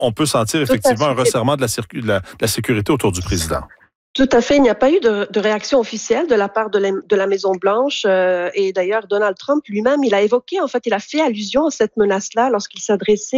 on peut sentir effectivement un resserrement de la sécurité autour du président. Tout à fait. Il n'y a pas eu de réaction officielle de la part de la Maison-Blanche. Et d'ailleurs, Donald Trump lui-même, il a évoqué, en fait, il a fait allusion à cette menace-là lorsqu'il s'adressait